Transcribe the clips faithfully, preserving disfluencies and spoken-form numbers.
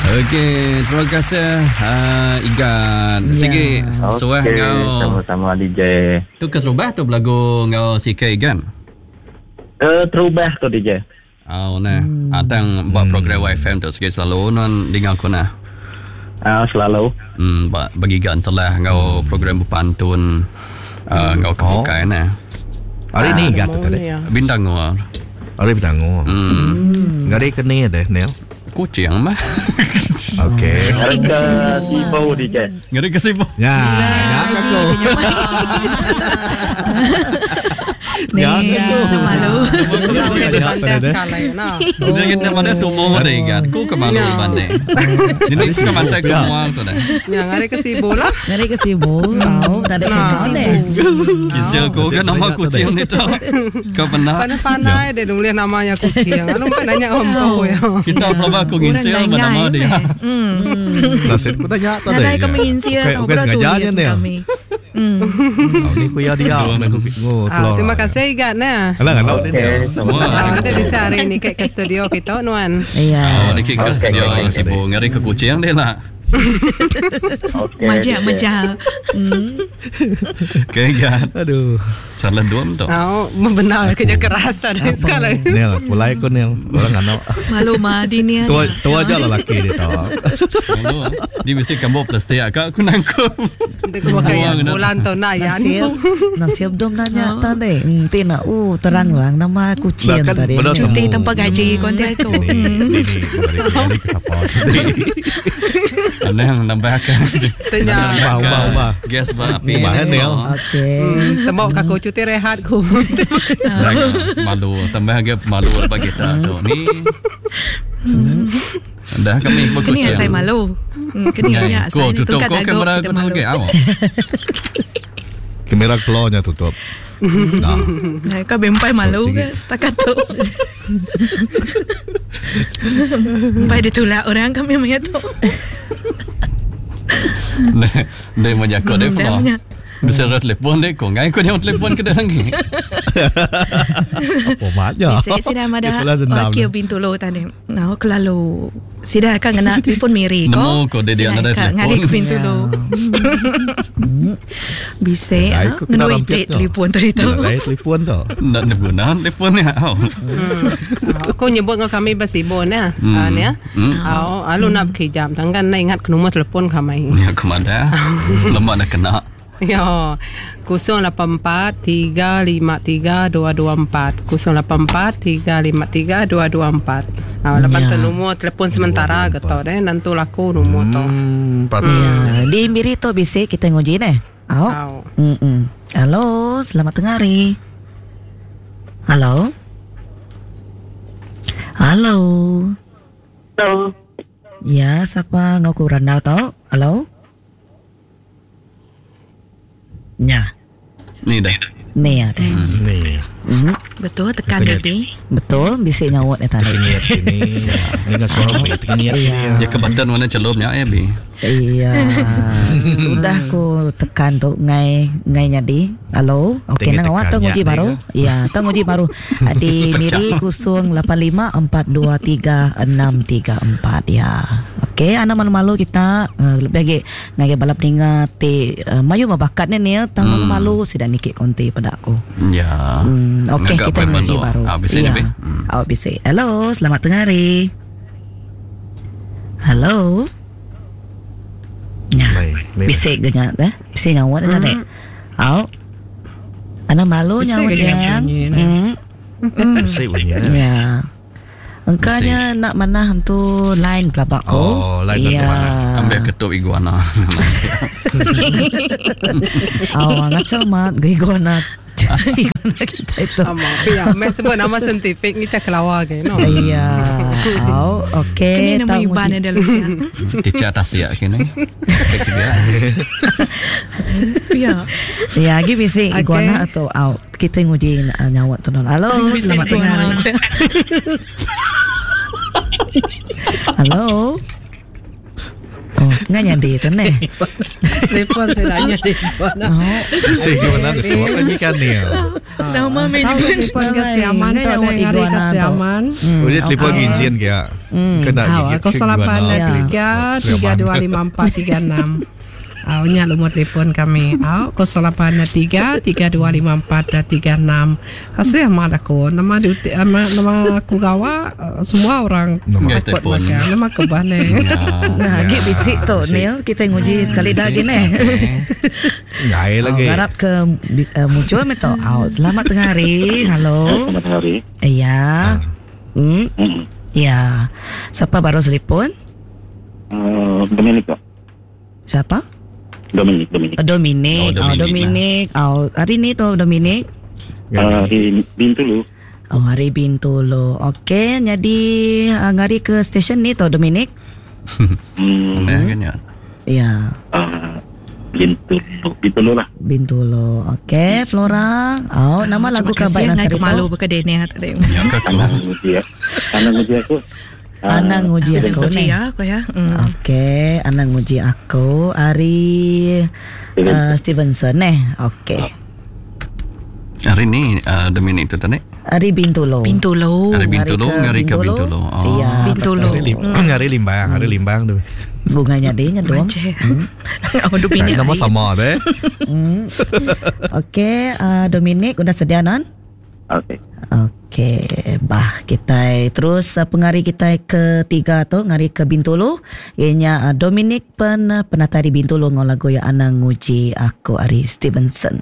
Okey, terima kasih uh, Igan. Yeah. Sige, okay, suah ngau. Sama-sama D J. Tu ke terubah tu lagu ngau si ke Igan. Eh, terubah tu D J. Oh, nah. Hmm. Atang buat program Y F M tu sige selalu non dengan aku nah. Ah, uh, selalu. Hmm, bagi Igan telah ngau program berpantun uh, ngau kebukai oh. nah. Hari ni Igan tu tadi. Bintang ngau. Hari bintang ngau. Hmm. Ngari kene deh, Nel. Kucing mah. Okey. Ngari ke Sibo D J. Ngari ke Sibo. Ya, ya aku. Ni malu. Jadi kita mana tu mau ada Igan. Ku ke malu banding. Jadi ke mantai ke muang tu dah. Ya ngari ke Sibo lah. Ngari ke Sibo. Tahu tak ada ke sini. Kisah ku kan nama kucing ni tu. Kau pernah? Pandai-pandai dia nulis namanya kucing. Anu pun nanya ompo ya. Kita pelabak aku nginsil nama dia. Nasib ku tanya tu dah. Ada kami nginsil tahu berapa tulis kami. Hmm. Ni ku ya dia. Terima kasih Igan nah. Alah kan dia. Semua. Nanti bisa hari ni ke studio kita nuan. Iya. Oh, ni ke studio Sibo ngari ke kucing dia lah. Okay, Majak-majak. Hmm. Okay, Igan. Aduh. Salah duam tu. Oh, benar kerja keras tadi sekali. Nel, mulai ko Nel. Orang ngano. Malu mah di ni. Tu tu aja lelaki dia tahu. Malu. Dia mesti kamu plastik akak aku nangkup. Dia kau kaya sebulan tu nak ya ni. Nasib dom nanya tadi. Hmm, tina. Uh, terang lang nama kucing tadi. Cuti tanpa gaji konten aku. Ini ini siapa? Anda yang nambahkan. Tanya. Ubah ubah. Gas berapi. Ubah Nel. Okey. Tembok aku cuti rehat ku. Malu. Tambah agak malu bagi kita tu. Ni. Dah kami ikut kucing. Kini saya malu. Kini punya saya ni tungkat agak kita malu. Kamera claw-nya tutup. Nah. Nah, kau bempai malu ke setakat tu. Bempai ditolak orang kami punya tu. Nah, dia mau jago dia pula. Bisa rat telefon dia kau. Ngai kau jangan telefon kita sangki. Apa maknya? Bisa sudah ada. Okey pintu lo tadi. Nah, kalau sudah akan kena telefon miri kau. Nemu kau dia dia ada telefon. Ngari pintu lo. Bisa ah. Menuit telefon tu itu. Lai telefon tu. Nak guna telefon ni. Kau nyebut dengan kami bersibon ya. Kan ya. Oh, alu nak kejam. Tangkan nak ingat nombor telefon kami. Ya, kemana? Lemak dah kena. Ya, kosong lapan empat tiga lima tiga dua dua empat kosong lapan empat tiga lima tiga dua dua empat. Ah, lapan tu nombor telefon sementara gitu deh. Nanti laku nombor tu. Ya, di miri tu bisa kita nguji nih. Au. Hmm. Halo, selamat tengah hari. Halo. Halo. Halo. Ya, siapa ngaku randau tau? Halo. Nya. Ni dah. Ni ada. Hmm. Ni. Hmm. Betul tekan tadi. Betul bisa nyawat ya tadi. Ini ini. Dengan suara baik ini. Ya kebantan mana celupnya ya bi. Iya. Udah ku tekan tu ngai ngai nyadi. Halo. Okey nang awak tong uji baru. Iya, tong uji baru. Di miri kosong lapan lima empat dua tiga enam tiga empat ya. Okey, ana malu-malu kita uh, lebih lagi ngai balap ninga te uh, mayu mabakat ni ya tang hmm. malu sida nikik konti pada aku. Ya. Hmm, okey kita uji baru. Iya. Awak bisa. Halo, selamat tengah hari. Halo. Ya, bisa ganya dah. Bisa nyawat dah tadi. Au. Ana malu nyawat yang. Hmm. Bisa bunyi. Ya. Engkanya nak mana hantu lain pelabak ko. Oh, lain hantu mana? Ambil ketuk iguana. Awak ngaco mat iguana. Iguana kita itu. Ya, mes sebut nama saintifik ni cak lawa ke no. Iya. Oh, okey. Kini nama iban ada Lucia. Di atas ya kini. Ya. Ya, lagi bisa iguana atau au. Kita nguji nyawat tu. Halo, selamat tengah hari. Halo. Oh, nganya di tu ne. Telefon saya tanya telefon. Oh, Sige mana tu? Apa ni kan ni? nama Tahu telefon kesiaman tu ada yang hari kesiaman. Oh, dia telefon gizian kaya. Kena Ah, gigit. kau lapan tiga tiga dua lima empat tiga enam. Ah, nya lumut telefon kami. Ah, kau lapan tiga tiga dua lima empat tiga enam. Kasih nama aku. Nama di nama nama aku gawa semua orang Nama ikut telefon. makan. Nama kebane. nah, Ya, gig bisik tu Neil, kita nguji sekali dah gini. Ngai Oh, lagi. garap ke uh, muncul meto. Oh, selamat tengah hari. Halo. Selamat hari. Ya. Hmm. Hmm. Ya. Siapa baru telefon? Uh, Dominik kok. Siapa? Dominik, Dominik. Oh, Dominik. Oh, Oh, Dominik Dominik. Oh, hari ni tu Dominik. Uh, di Bintulu. Oh, hari Bintulu. Okey, jadi uh, ngari ke stesen ni tu Dominik. Hmm. Nah, kan ya. Ya, Uh, Bintulu, Bintulu lah. Bintulu. Okey, Flora. Oh, nama lagu kabar Terima kasih Nasari naik malu tu. berkedai ni tadi. Ya ke Anak nguji ya. Anak nguji aku. Ah, Anak nguji aku Kunci ni. ya aku ya. Hmm. Okey, anak nguji aku. Ari uh, Stevenson eh. Okey. Hari ni uh, Dominik tu tadi. Ari Bintulu. Bintulu. Hari Bintulu, ngari ke Bintulu. Oh. Iya. Bintulu. Hari lim- Hari limbang, hari limbang tu. Bunganya dia nya dong. Macam. Oh, Dominik. Nama sama deh. Hmm. Okey, uh, Dominik udah sedia non? Okey. Okey, bah kita terus uh, pengari kita ketiga tu ngari ke Bintulu. Ianya uh, Dominik pen penatari Bintulu ngau lagu ya Anang Nguji Aku Ari Stevenson.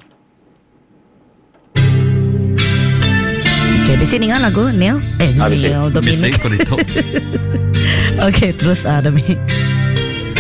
Okey, bisi ni lagu Neil. Eh, Ah, bisi. Neil Dominik. Bisik kau itu. Okey, terus uh, Dominik.